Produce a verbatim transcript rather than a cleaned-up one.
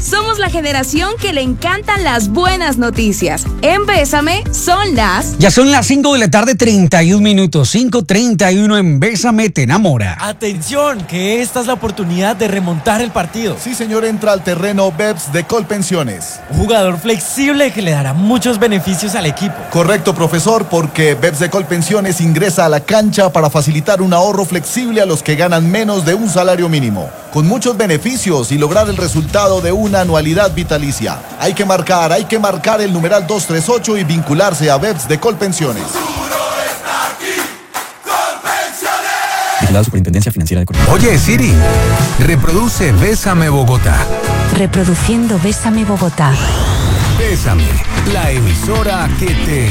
Somos la generación que le encantan las buenas noticias. En Bésame son las... Ya son las cinco de la tarde, treinta y un minutos. cinco treinta y uno en Bésame te enamora. Atención, que esta es la oportunidad de remontar el partido. Sí, señor, entra al terreno Beps de Colpensiones. Un jugador flexible que le dará muchos beneficios al equipo. Correcto, profesor, porque Beps de Colpensiones ingresa a la cancha para facilitar un ahorro flexible a los que ganan menos de un salario mínimo, con muchos beneficios y lograr el resultado de una anualidad vitalicia. Hay que marcar, hay que marcar el numeral doscientos treinta y ocho y vincularse a Beps de Colpensiones. La Superintendencia Financiera de Colombia. Oye, Siri, reproduce Bésame Bogotá. Reproduciendo Bésame Bogotá. Bésame, la emisora que te